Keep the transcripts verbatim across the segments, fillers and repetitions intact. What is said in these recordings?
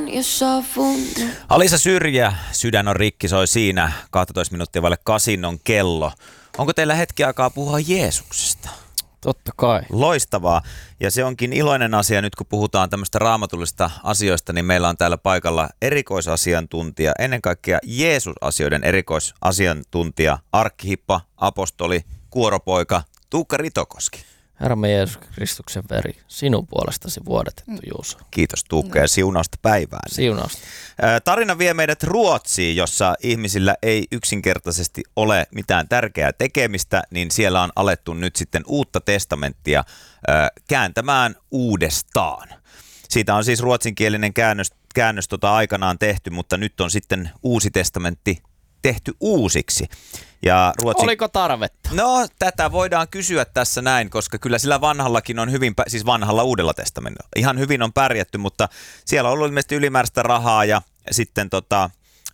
Alisa Syrjä, Sydän on rikki, soi siinä. kaksitoista minuuttia vaille kasin on kello. Onko teillä hetki aikaa puhua Jeesuksesta? Totta kai. Loistavaa. Ja se onkin iloinen asia nyt, kun puhutaan tämmöistä raamatullisista asioista, niin meillä on täällä paikalla erikoisasiantuntija, ennen kaikkea Jeesus-asioiden erikoisasiantuntija, arkkihippa, apostoli, kuoropoika Tuukka Ritokoski. Herramme Jeesus Kristuksen veri, sinun puolestasi vuodatettu Juuso. Kiitos Tuukka ja siunausta päivään. Siunausta. Tarina vie meidät Ruotsiin, jossa ihmisillä ei yksinkertaisesti ole mitään tärkeää tekemistä, niin siellä on alettu nyt sitten uutta testamenttia kääntämään uudestaan. Siitä on siis ruotsinkielinen käännös, käännös tota aikanaan tehty, mutta nyt on sitten uusi testamentti tehty uusiksi. Ja Ruotsin... Oliko tarvetta? No, tätä voidaan kysyä tässä näin, koska kyllä sillä vanhallakin on hyvin, siis vanhalla uudella testamentilla, ihan hyvin on pärjätty, mutta siellä on ollut ilmeisesti ylimääräistä rahaa ja sitten tota,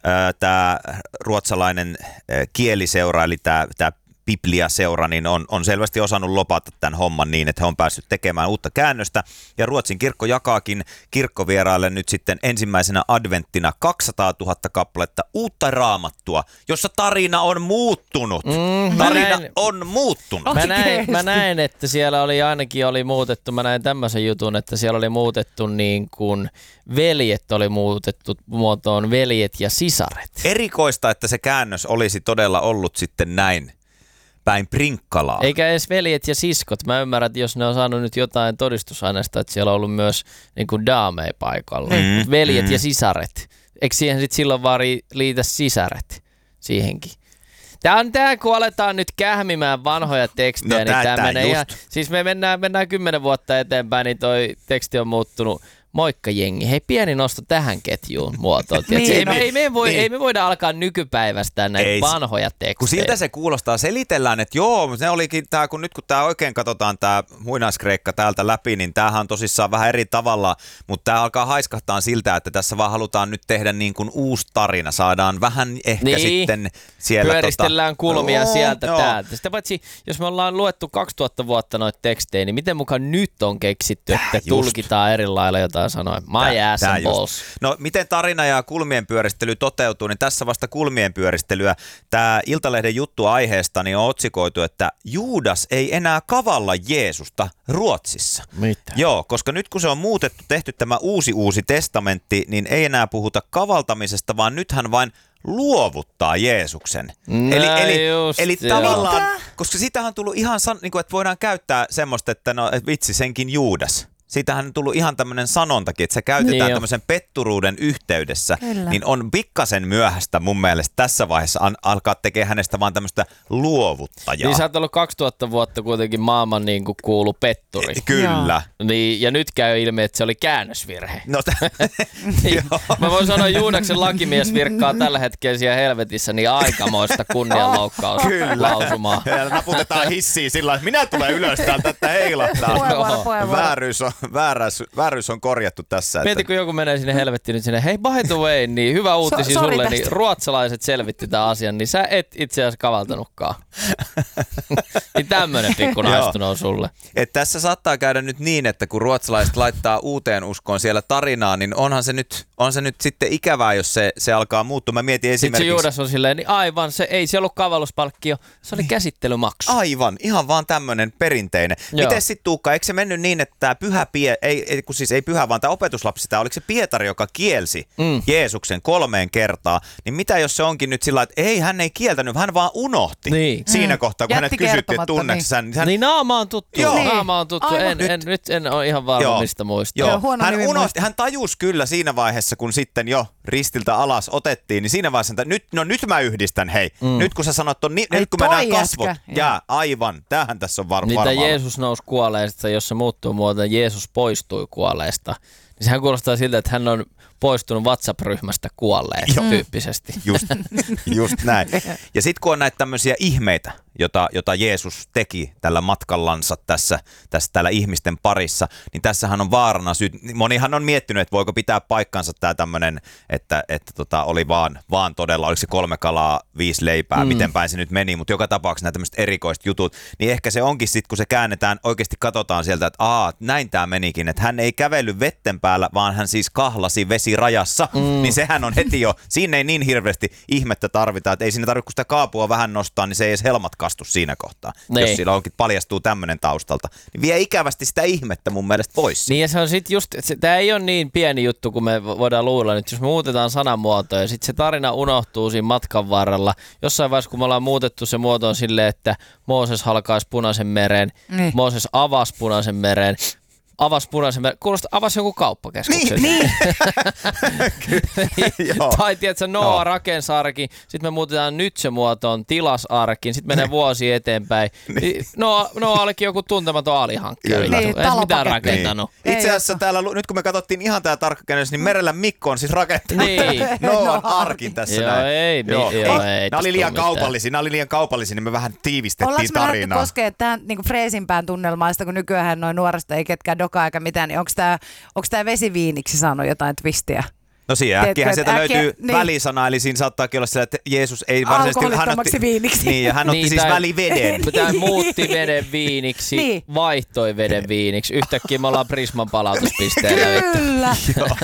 tämä ruotsalainen kieliseura, eli tämä Biblia-seura, niin on, on selvästi osannut lopata tämän homman niin, että he on päässyt tekemään uutta käännöstä. Ja Ruotsin kirkko jakaakin kirkkovieraille nyt sitten ensimmäisenä adventtina kaksisataatuhatta kappaletta uutta raamattua, jossa tarina on muuttunut. Mm, tarina näin, on muuttunut. Mä näin, mä näin, että siellä oli ainakin oli muutettu, mä näin tämmöisen jutun, että siellä oli muutettu niin kuin veljet oli muutettu muotoon veljet ja sisaret. Erikoista, että se käännös olisi todella ollut sitten näin päin Prinkkalaa. Eikä edes veljet ja siskot. Mä ymmärrän, että jos ne on saanut nyt jotain todistusaineista, että siellä on ollut myös niin kuin daameja paikalla. Mm, veljet mm. ja sisaret. Eikö siihen sitten silloin vaan liitä sisaret siihenkin? Tämä on tämä, kun aletaan nyt kähmimään vanhoja tekstejä, no, niin tämä menee ihan... Siis me mennään, mennään kymmenen vuotta eteenpäin, niin toi teksti on muuttunut. Moikka jengi. Hei, pieni nosto tähän ketjuun muotoon. niin, ei, no, ei, me voi, niin. ei me voida alkaa nykypäivästä näitä ei, vanhoja tekstejä. Kun siltä se kuulostaa, selitellään, että joo, se olikin tämä, kun nyt kun tämä oikein katsotaan tämä muinaiskreikka täältä läpi, niin tämähän on tosissaan vähän eri tavalla, mutta tämä alkaa haiskahtaa siltä, että tässä vaan halutaan nyt tehdä niin kuin uusi tarina. Saadaan vähän ehkä niin. sitten siellä... Pyöristellään tota, kulmia joo, sieltä joo. täältä. Sitä paitsi, jos me ollaan luettu kaksituhatta vuotta noita tekstejä, niin miten mukaan nyt on keksitty, Tää että just. tulkitaan eri lailla jotain sanoa. My ass and balls. No miten tarina ja kulmien pyöristely toteutuu, niin tässä vasta kulmien pyöristelyä. Tämä Iltalehden juttu aiheesta niin on otsikoitu, että Juudas ei enää kavalla Jeesusta Ruotsissa. Mitä? Joo, koska nyt kun se on muutettu, tehty tämä uusi uusi testamentti, niin ei enää puhuta kavaltamisesta, vaan nythän vain luovuttaa Jeesuksen. No, eli eli, just, eli tavallaan, koska sitähän on tullut ihan, niin kuin, että voidaan käyttää semmoista, että no vitsi senkin Juudas. Siitähän on tullut ihan tämmöinen sanontakin, että se käytetään niin tämmöisen petturuuden yhteydessä, Kyllä. niin on pikkasen myöhäistä mun mielestä tässä vaiheessa an- alkaa tekemään hänestä vaan tämmöistä luovuttajaa. Niin sä oot ollut kaksituhatta vuotta kuitenkin maailman niin kuin kuulu petturi. Kyllä. Niin, ja nyt käy ilmi, että se oli käännösvirhe. No t- niin, mä voin sanoa, Juudaksen lakimies virkkaa tällä hetkellä siellä helvetissä niin aikamoista kunnianloukkauslausumaa. Ja naputetaan hissiin sillä että minä tulen ylös täältä, että heilahtaa. Vääryys on, vääräys, vääryys on korjattu tässä. Mieti, kun joku menee sinne helvettiin nyt sinne, hei by the way, niin hyvä uutisi so, sulle, niin ruotsalaiset selvitti tämän asian, niin sä et itse asiassa kavaltanutkaan. Niin tämmönen pikku naistuna on sulle. Et tässä saattaa käydä nyt niin, että kun ruotsalaiset laittaa uuteen uskoon siellä tarinaa, niin onhan se nyt, on se nyt sitten ikävää, jos se, se alkaa muuttua. Mä mietin esimerkiksi... Sitten se Juudas on silleen, niin aivan, se ei se ollut kavalluspalkkio, se oli käsittelymaksu. Aivan, ihan vaan tämmönen perinteinen. Miten sitten Tuukka, eikö se mennyt niin, että tämä pyhä pie, ei, ei, kun siis ei pyhä, vaan tämä opetuslapsi, tämä oliko se Pietari, joka kielsi mm. Jeesuksen kolmeen kertaa, niin mitä jos se onkin nyt sillä, että ei, hän ei kieltänyt, hän vaan unohti niin. siinä mm. kohtaa, kun hänet kysyttiin, että tunneeko niin. hän... Niin naama on tuttu, Joo. naama on tuttu, en, en, nyt en ole ihan varma, mistä muistaa. Joo. Hän unohti, hän tajusi kyllä siinä vaiheessa, kun sitten jo ristiltä alas otettiin, niin siinä vaiheessa, että nyt, no nyt mä yhdistän, hei, mm. nyt kun sä sanot, on, ni, nyt kun mä näen kasvot, jää, aivan, tämähän tässä on var, varmaan. Niitä Jeesus nousi kuolleista, jos se muuttuu muoto, Jeesus poistui kuolleesta, niin sehän kuulostaa siltä, että hän on poistunut WhatsApp-ryhmästä kuolleen tyyppisesti. Just, just näin. Ja sitten kun on näitä tämmöisiä ihmeitä, jota, jota Jeesus teki tällä matkallansa tässä, tässä täällä ihmisten parissa, niin tässähän on vaarana syy. Monihan on miettinyt, että voiko pitää paikkansa tämä tämmöinen, että, että tota, oli vaan, vaan todella, oliko se kolme kalaa, viisi leipää, mm. miten päin se nyt meni, mutta joka tapauksessa nämä tämmöiset erikoiset jutut, niin ehkä se onkin sitten, kun se käännetään, oikeasti katsotaan sieltä, että aa, näin tämä menikin, että hän ei kävellyt vetten päällä, vaan hän siis kahlasi vesirajassa, mm. niin sehän on heti jo, siinä ei niin hirveästi ihmettä tarvita, että ei siinä tarvitse, kun sitä kaapua vähän nostaa, niin se ei edes helmat kastu siinä kohtaa. Nein. Jos sillä onkin paljastuu tämmöinen taustalta, niin vie ikävästi sitä ihmettä mun mielestä pois. Niin ja se on sitten just, tämä ei ole niin pieni juttu, kun me voidaan luulla, että jos me muutetaan sanamuotoja ja sitten se tarina unohtuu siinä matkan varrella. Jossain vaiheessa, kun me ollaan muutettu se muotoon silleen, että Mooses halkaisi Punaisen meren, niin. Mooses avasi Punaisen meren, avasi Punaisen meren, kuulostaa, avasi joku kauppakeskuksen. Niin, niin. Tai tiedätkö, Noa rakensi arkin, sitten me muutetaan nyt se muotoon, tilas arkin, sitten menee vuosi eteenpäin. Niin. Noa, Noa olikin joku tuntematon alihankkija. Niin, ei mitään rakentanut. Niin. Itse asiassa täällä, nyt kun me katsottiin ihan tää tarkkakäännös, niin Merellä Mikko on siis rakentanut niin. Noan arkin tässä joo, näin. Ei, joo, ei, joo, ei, nämä oli liian kaupallisia, nämä oli liian kaupallisia, niin me vähän tiivistettiin Ollaanko tarinaa. Ollaanko me lähdetty koskemaan tähän niin freesimpään tunnelmaista, kun nykyään noin nuoresta ei ketkään dokaa eikä mitään, niin onko tämä onko tämä vesiviiniksi saanut jotain twistiä? No siinä äkkiähän sieltä äkkiä, löytyy niin. välisana, eli siinä saattaakin olla sillä, että Jeesus ei varsinaisesti... Hän otti viiniksi. Niin, ja hän otti niin, siis tai, väliveden. Tämä muutti veden viiniksi, niin. vaihtoi veden viiniksi. Yhtäkkiä me ollaan Prisman palautuspisteellä. Kyllä.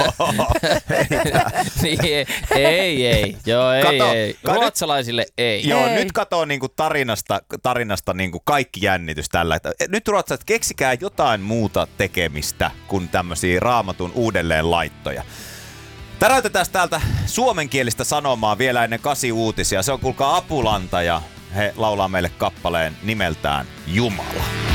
niin, ei, ei. Joo, ei, kato, ei. Ruotsalaisille ei. Joo, ei. nyt katsoo niinku tarinasta, tarinasta niinku kaikki jännitys tällä. Nyt ruotsalaiset, keksikää jotain muuta tekemistä kuin tämmöisiä Raamatun uudelleenlaittoja. Täräytetään täältä suomenkielistä sanomaa vielä ennen kasi uutisia. Se on kuulkaa Apulanta ja he laulaa meille kappaleen nimeltään Jumala.